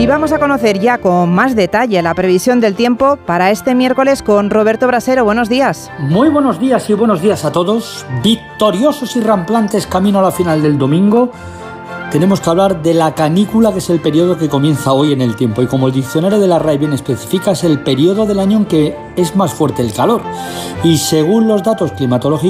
Y vamos a conocer ya con más detalle la previsión del tiempo para este miércoles con Roberto Brasero. Buenos días. Muy buenos días y buenos días a todos. Victoriosos y ramplantes camino a la final del domingo. Tenemos que hablar de la canícula, que es el periodo que comienza hoy en el tiempo. Y como el diccionario de la RAE bien especifica, es el periodo del año en que es más fuerte el calor. Y según los datos climatológicos,